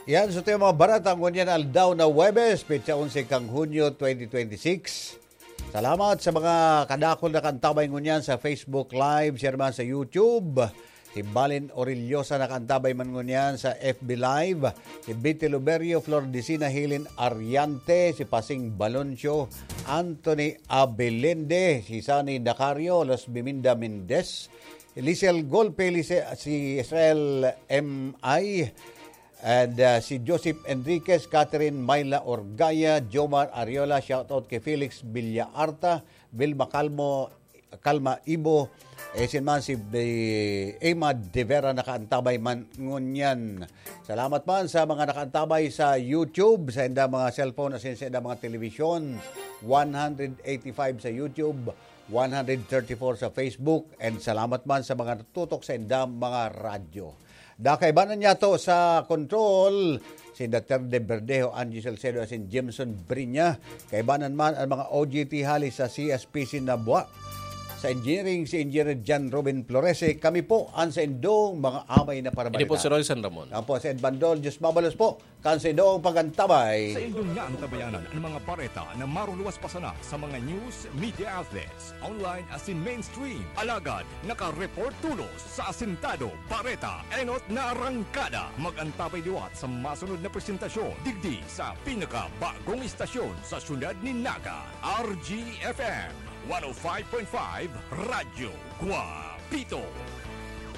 Yan, so ito yung mga barat ang ngunyan aldaw na Webes, petsa 11 kang Hunyo 2026. Salamat sa mga kadakol na kantabay ngunyan sa Facebook Live, share man sa YouTube. Si Balin Orillosa na kantabay man ngunyan sa FB Live. Si Betty Luberio, Flor Decina, Helen Ariante, si Pasing Baloncio, Anthony Abelende, si Sani Dacario, Los Biminda Mendez, Lisel Golpe, si Israel M.I., and si Joseph Enriquez, Catherine Mayla Orgaya, Jomar Ariola, shoutout kay Felix Villaarta, Vilma Calma Ibo, sinman si Emma De Vera nakaantabay man ngunyan. Salamat man sa mga nakaantabay sa YouTube, sa enda mga cellphone, asin sa enda mga television. 185 sa YouTube, 134 sa Facebook, and salamat man sa mga natutok sa enda mga radyo. Dakaybanan niya to sa control si Dr. De Verdejo, Angie Salcedo, asin Jameson Brinya. Kaybanan man ang mga OGT halis sa CSPC Nabua. Sa engineering, si Engineer John Robin Florese. Kami po ang sa indong mga amay na parabalita. Hindi po si Roy San Ramon. Ang po si Ed Bandol, Diyos mabalos po. Kan sa indong pagantabay. Sa indong nga ang tabayanan ang mga pareta na maruluwas pa sana sa mga news, media outlets, online as in mainstream. Alagad, naka-report tulos sa asintado, pareta, enot na arangkada. Mag-antabay liwat sa masunod na presentasyon. Digdi sa pinaka-bagong istasyon sa syudad ni Naga, RGFM. 105.5 Radyo Guapito.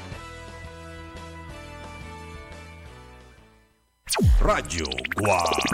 Radyo Guapito.